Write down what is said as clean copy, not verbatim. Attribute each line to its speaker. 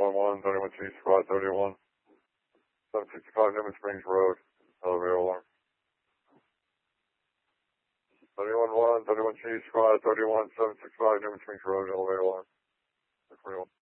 Speaker 1: 911, 31 Chief Squad 31, 765 Newman Springs Road, elevator alarm. 31-1, 31 Chief Squad 31, 765 Newman Springs Road, elevator alarm. 41.